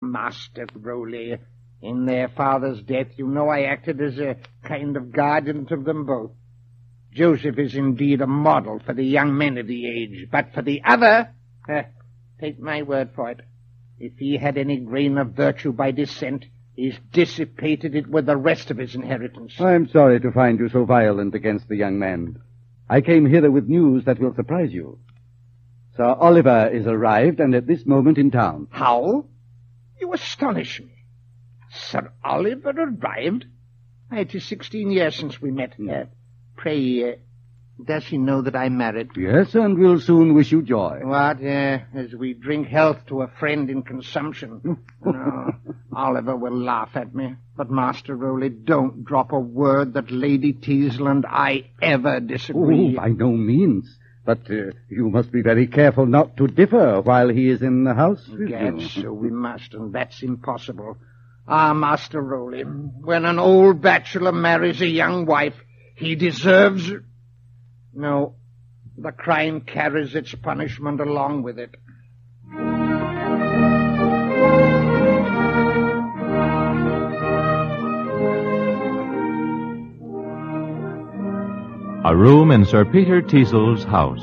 Master Rowley. In their father's death, you know I acted as a kind of guardian to them both. Joseph is indeed a model for the young men of the age, but for the other, take my word for it, if he had any grain of virtue by descent, he's dissipated it with the rest of his inheritance. I'm sorry to find you so violent against the young man. I came hither with news that will surprise you. Sir Oliver is arrived and at this moment in town. How? You astonish me. Sir Oliver arrived? It is 16 years since we met. Pray, does he know that I'm married? Yes, and will soon wish you joy. What? As we drink health to a friend in consumption. No, Oliver will laugh at me. But, Master Rowley, don't drop a word that Lady Teazle and I ever disagree. Oh, by no means. But you must be very careful not to differ while he is in the house with you. Yes, so we must, and that's impossible. Ah, Master Rowley, when an old bachelor marries a young wife, he deserves... No, the crime carries its punishment along with it. A room in Sir Peter Teazle's house.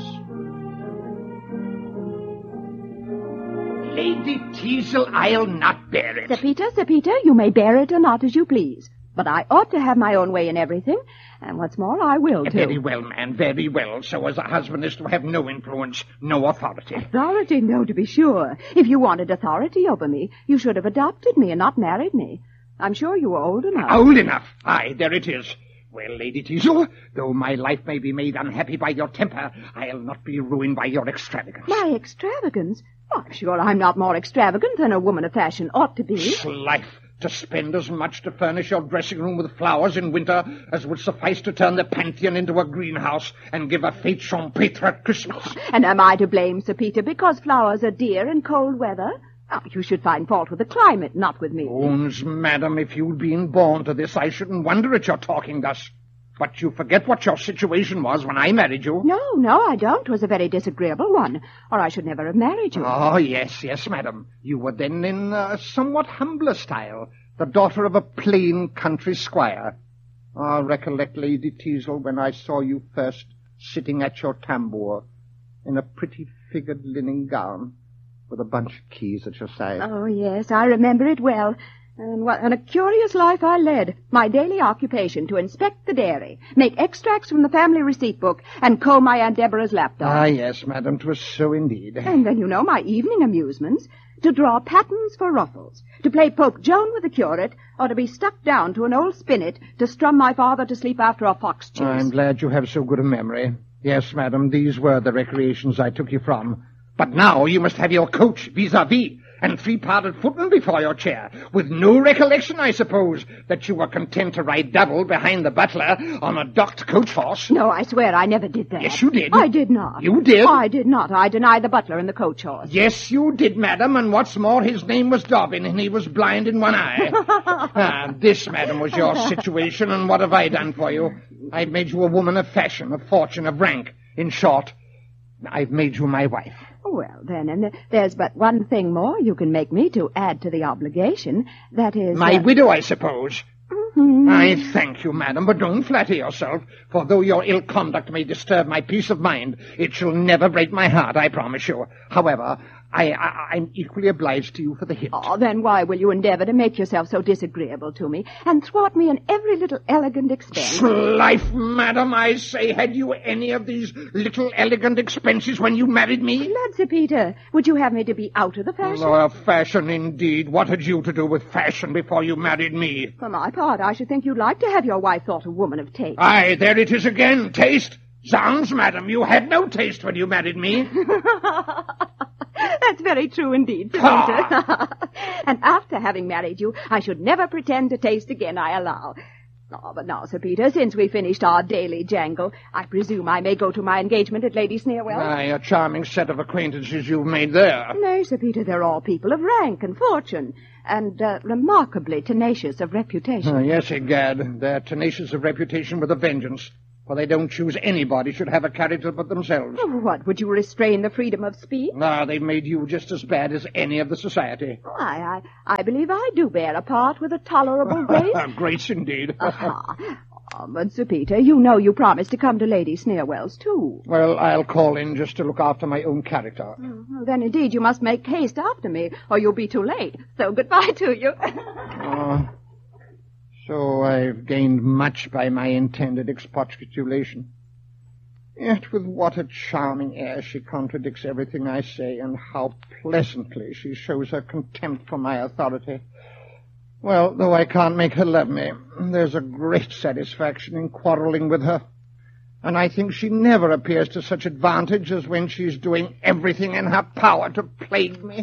Lady Teazle, I'll not bear it. Sir Peter, you may bear it or not as you please. But I ought to have my own way in everything. And what's more, I will, too. Very well, man, very well. So as a husband is to have no influence, no authority. Authority? No, to be sure. If you wanted authority over me, you should have adopted me and not married me. I'm sure you were old enough. Old enough? Aye, there it is. Well, Lady Teazle, though my life may be made unhappy by your temper, I'll not be ruined by your extravagance. My extravagance? Oh, I'm sure I'm not more extravagant than a woman of fashion ought to be. Life, to spend as much to furnish your dressing room with flowers in winter as would suffice to turn the Pantheon into a greenhouse and give a fete champetre at Christmas. And am I to blame, Sir Peter, because flowers are dear in cold weather? Oh, you should find fault with the climate, not with me. Bones, madam, if you'd been born to this, I shouldn't wonder at your talking thus. But you forget what your situation was when I married you. No, I don't. It was a very disagreeable one, or I should never have married you. Oh, yes, madam. You were then in a somewhat humbler style, the daughter of a plain country squire. I recollect, Lady Teazle, when I saw you first sitting at your tambour in a pretty figured linen gown with a bunch of keys at your side. Oh, yes, I remember it well. And a curious life I led. My daily occupation to inspect the dairy, make extracts from the family receipt book, and comb my Aunt Deborah's lapdog. Ah, yes, madam, 'twas so indeed. And then, my evening amusements, to draw patterns for ruffles, to play Pope Joan with the curate, or to be stuck down to an old spinet to strum my father to sleep after a fox chase. I'm glad you have so good a memory. Yes, madam, these were the recreations I took you from. But now you must have your coach vis-a-vis, and 3-parted footman before your chair, with no recollection, I suppose, that you were content to ride double behind the butler on a docked coach horse. No, I swear I never did that. Yes, you did. I did not. You did? I did not. I deny the butler and the coach horse. Yes, you did, madam, and what's more, his name was Dobbin, and he was blind in one eye. This, madam, was your situation, and what have I done for you? I've made you a woman of fashion, of fortune, of rank. In short, I've made you my wife. Well, then, and there's but one thing more you can make me to add to the obligation. That is... My widow, I suppose. Mm-hmm. I thank you, madam, but don't flatter yourself, for though your ill conduct may disturb my peace of mind, it shall never break my heart, I promise you. However, I'm equally obliged to you for the hint. Oh, then why will you endeavor to make yourself so disagreeable to me and thwart me in every little elegant expense? Life, madam, I say, had you any of these little elegant expenses when you married me? Lord, Sir Peter, would you have me to be out of the fashion? Oh, fashion, indeed. What had you to do with fashion before you married me? For my part, I should think you'd like to have your wife thought a woman of taste. Aye, there it is again, taste. Zounds, madam, you had no taste when you married me. That's very true indeed, Sir Peter. And after having married you, I should never pretend to taste again, I allow. Oh, but now, Sir Peter, since we finished our daily jangle, I presume I may go to my engagement at Lady Sneerwell's. Aye, a charming set of acquaintances you've made there. Nay, Sir Peter, they're all people of rank and fortune, and remarkably tenacious of reputation. Yes, egad, they're tenacious of reputation with a vengeance. For they don't choose anybody should have a character but themselves. Oh, what, would you restrain the freedom of speech? Ah, they've made you just as bad as any of the society. Why, I believe I do bear a part with a tolerable grace. Grace indeed. But, Sir Peter, you know you promised to come to Lady Sneerwell's, too. Well, I'll call in just to look after my own character. Well, then, indeed, you must make haste after me, or you'll be too late. So goodbye to you. So I've gained much by my intended expostulation. Yet with what a charming air she contradicts everything I say, and how pleasantly she shows her contempt for my authority. Well, though I can't make her love me, there's a great satisfaction in quarreling with her. And I think she never appears to such advantage as when she's doing everything in her power to plague me.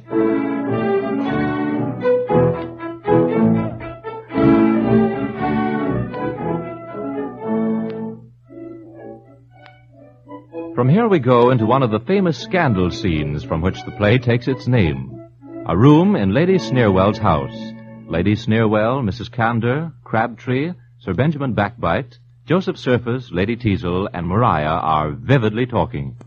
From here we go into one of the famous scandal scenes from which the play takes its name. A room in Lady Sneerwell's house. Lady Sneerwell, Mrs. Candour, Crabtree, Sir Benjamin Backbite, Joseph Surface, Lady Teazle, and Maria are vividly talking.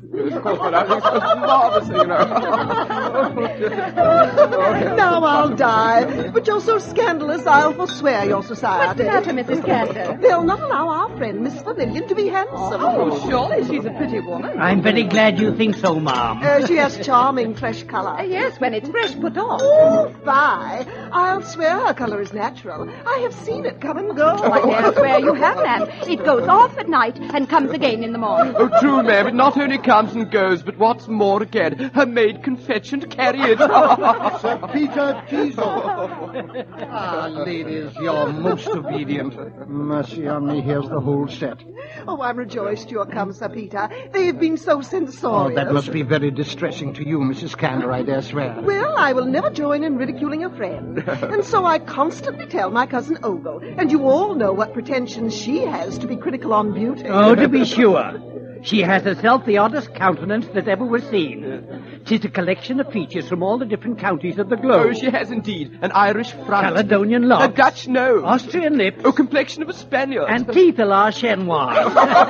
Now I'll die. But you're so scandalous, I'll forswear your society. What's the matter, Mrs. Candour? They'll not allow our friend, Miss Vermillion, to be handsome. Oh, surely she's a pretty woman. I'm very glad you think so, Ma'am. She has charming fresh colour. Yes, when it's fresh put on. Oh, fie. I'll swear her colour is natural. I have seen it come and go. I dare swear you have, ma'am. It goes off at night and comes again in the morning. Oh, true, ma'am. It not only comes and goes, but what's more again, her maid can fetch and carry it. Sir Peter Teazle. Ladies, you're most obedient. Mercy on me, here's the whole set. Oh, I'm rejoiced you're come, Sir Peter. They've been so censorious. Oh, that must be very distressing to you, Mrs. Candour, I dare swear. Well, I will never join in ridiculing a friend. And so I constantly tell my cousin Ogle, and you all know what pretensions she has to be critical on beauty. Oh, to be sure. She has herself the oddest countenance that ever was seen. 'Tis a collection of features from all the different counties of the globe. Oh, she has indeed. An Irish front. Caledonian locks. A Dutch nose. Austrian lips. Oh, complexion of a Spaniard. And teeth a la Chenoise.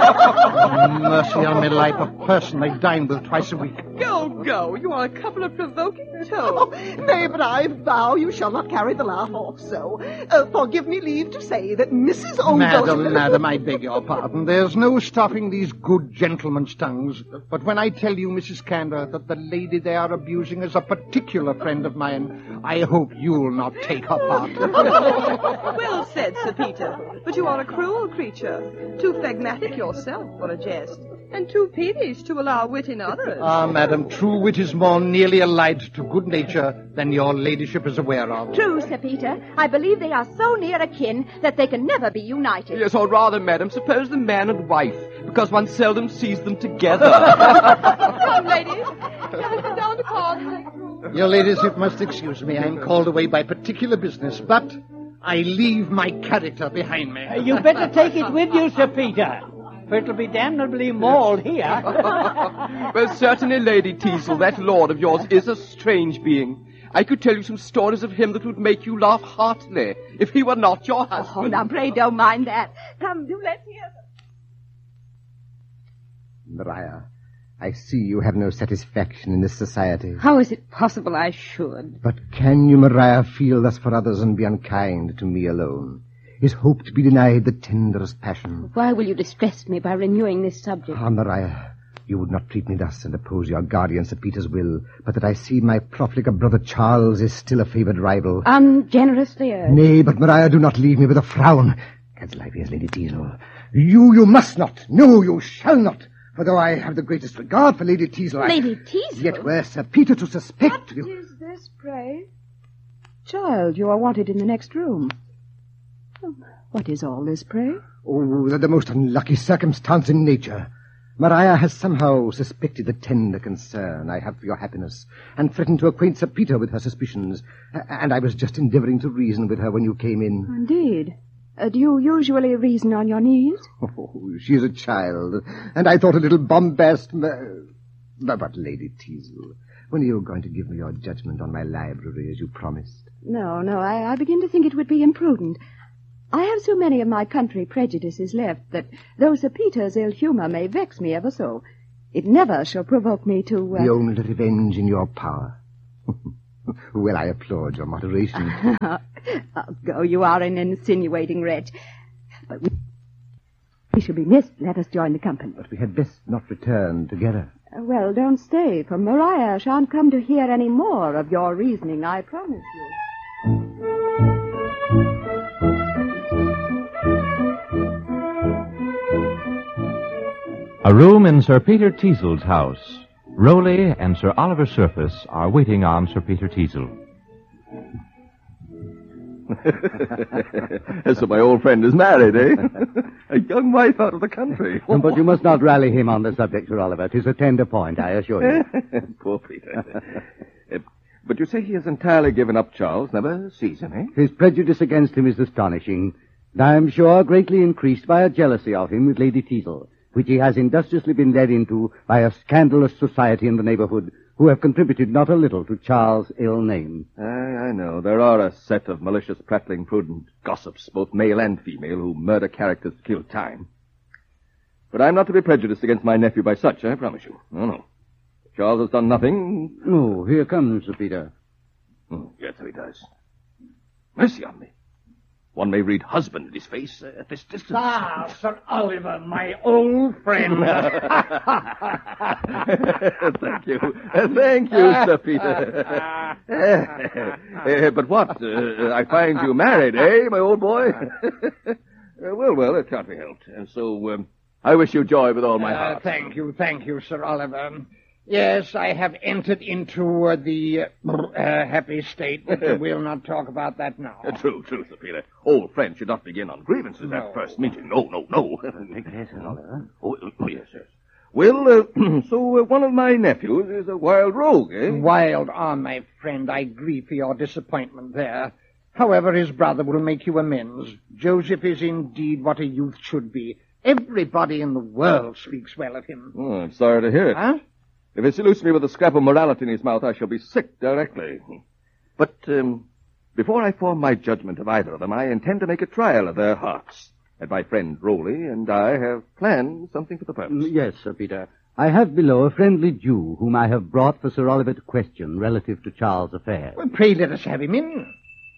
Mercy on me life, a person I dine with twice a week. Go. You are a couple of provoking toads. Oh, nay, but I vow you shall not carry the laugh off so. Forgive me leave to say that Mrs. Ogle... Madam, I beg your pardon. There's no stopping these good gentlemen's tongues. But when I tell you, Mrs. Candour, that the lady they are abusing is a particular friend of mine, I hope you'll not take her part. Well said, Sir Peter. But you are a cruel creature. Too phlegmatic yourself for a jest, and too peevish to allow wit in others. Ah, madam, true wit is more nearly allied to good nature than your ladyship is aware of. True, Sir Peter. I believe they are so near akin that they can never be united. Yes, or rather, madam, suppose the man and wife, because one seldom sees them together. Come, ladies. Let us go down to cards. Your ladyship must excuse me. I'm called away by particular business, but I leave my character behind me. You better take it with you, Sir Peter. For it'll be damnably mauled here. Well, certainly, Lady Teazle, that lord of yours is a strange being. I could tell you some stories of him that would make you laugh heartily, if he were not your husband. Oh, now, pray don't mind that. Come, do let's hear them. Maria, I see you have no satisfaction in this society. How is it possible I should? But can you, Maria, feel thus for others and be unkind to me alone? Is hope to be denied the tenderest passion? Why will you distress me by renewing this subject? Ah, Maria, you would not treat me thus and oppose your guardian Sir Peter's will, but that I see my profligate brother Charles is still a favoured rival. Ungenerously urged. Nay, but Maria, do not leave me with a frown. Cancel ideas, Lady Teazle. You must not. No, you shall not. For though I have the greatest regard for Lady Teazle, Lady Teazle? Yet were Sir Peter to suspect What is this, pray? Child, you are wanted in the next room. What is all this, pray? Oh, the most unlucky circumstance in nature. Maria has somehow suspected the tender concern I have for your happiness, and threatened to acquaint Sir Peter with her suspicions. And I was just endeavouring to reason with her when you came in. Indeed. Do you usually reason on your knees? Oh, she is a child, and I thought a little bombast... But, Lady Teazle, when are you going to give me your judgment on my library as you promised? No, I begin to think it would be imprudent. I have so many of my country prejudices left that though Sir Peter's ill humour may vex me ever so, it never shall provoke me to... The only revenge in your power. Well, I applaud your moderation. Oh, you are an insinuating wretch. But we shall be missed. Let us join the company. But we had best not return together. Well, don't stay, for Maria shan't come to hear any more of your reasoning, I promise you. A room in Sir Peter Teazle's house. Rowley and Sir Oliver Surface are waiting on Sir Peter Teazle. So my old friend is married, eh? A young wife out of the country. But you must not rally him on the subject, Sir Oliver. 'Tis a tender point, I assure you. Poor Peter. But you say he has entirely given up Charles, never sees him, eh? His prejudice against him is astonishing, and I am sure greatly increased by a jealousy of him with Lady Teazle, which he has industriously been led into by a scandalous society in the neighborhood who have contributed not a little to Charles' ill name. I know. There are a set of malicious, prattling, prudent gossips, both male and female, who murder characters to kill time. But I'm not to be prejudiced against my nephew by such, I promise you. No. Charles has done nothing. Oh, here comes Sir Peter. Yes, so he does. Mercy on me. One may read husband in his face at this distance. Ah, Sir Oliver, my old friend. Thank you. Thank you, Sir Peter. But what? I find you married, eh, my old boy? Well, it can't be helped. And so, I wish you joy with all my heart. Thank you, Sir Oliver. Yes, I have entered into the happy state, but we'll not talk about that now. True, Sir Peter. Old friends should not begin on grievances at first meeting. No. Yes, Sir Oliver. Oh, yes. Well, so one of my nephews is a wild rogue, eh? Wild, my friend. I grieve for your disappointment there. However, his brother will make you amends. Joseph is indeed what a youth should be. Everybody in the world speaks well of him. Oh, I'm sorry to hear it. Huh? If he salutes me with a scrap of morality in his mouth, I shall be sick directly. But before I form my judgment of either of them, I intend to make a trial of their hearts. And my friend Rowley and I have planned something for the purpose. Yes, Sir Peter. I have below a friendly Jew whom I have brought for Sir Oliver to question relative to Charles' affairs. Well, pray let us have him in.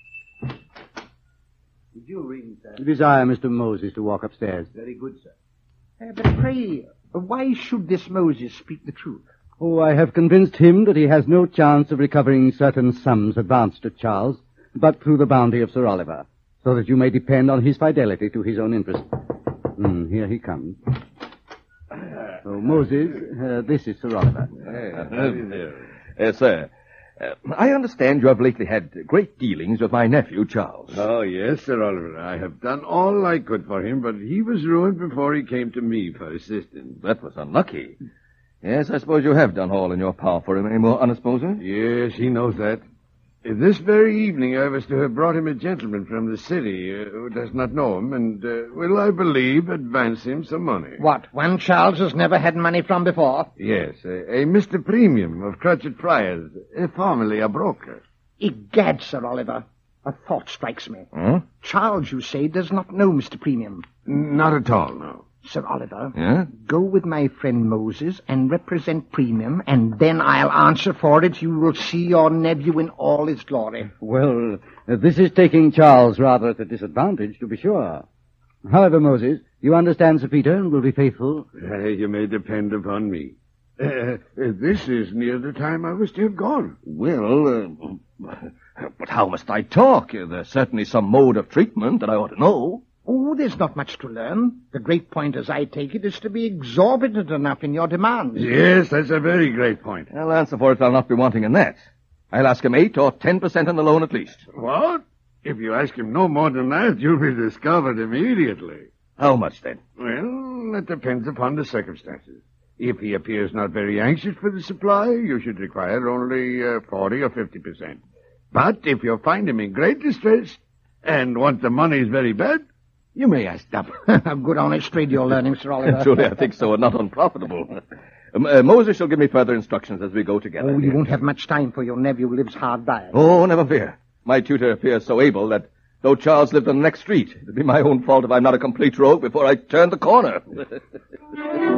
Did you ring, sir? Desire Mr. Moses to walk upstairs. Very good, sir. But pray, why should this Moses speak the truth? Oh, I have convinced him that he has no chance of recovering certain sums advanced to Charles, but through the bounty of Sir Oliver, so that you may depend on his fidelity to his own interest. Here he comes. So, Moses, this is Sir Oliver. Sir, I understand you have lately had great dealings with my nephew, Charles. Oh, yes, Sir Oliver. I have done all I could for him, but he was ruined before he came to me for assistance. That was unlucky. Yes, I suppose you have done all in your power for him. Any more honest, Moses? Yes, he knows that. This very evening I was to have brought him a gentleman from the city who does not know him and will, I believe, advance him some money. What, one Charles has never had money from before? Yes, a Mr. Premium of Cratchit Friars, formerly a broker. Egad, Sir Oliver, a thought strikes me. Charles, you say, does not know Mr. Premium. Not at all, no. Sir Oliver, Yeah? go with my friend Moses and represent Premium, and then I'll answer for it you will see your nephew in all his glory. Well, this is taking Charles rather at a disadvantage, to be sure. However, Moses, you understand Sir Peter and will be faithful? You may depend upon me. This is near the time I was to have gone. Well, but how must I talk? There's certainly some mode of treatment that I ought to know. Oh, there's not much to learn. The great point, as I take it, is to be exorbitant enough in your demands. Yes, that's a very great point. I'll answer for it I'll not be wanting in that. I'll ask him 8 or 10% on the loan at least. What? If you ask him no more than that, you'll be discovered immediately. How much then? Well, that depends upon the circumstances. If he appears not very anxious for the supply, you should require only 40 or 50%. But if you find him in great distress and want the money very bad, you may ask double. A good honest trade you're learning, Sir Oliver. Truly, I think so, and not unprofitable. Moses shall give me further instructions as we go together. Oh, you won't have much time, for your nephew lives hard by. Oh, never fear. My tutor appears so able that Though Charles lived on the next street, it'd be my own fault if I'm not a complete rogue before I turn the corner.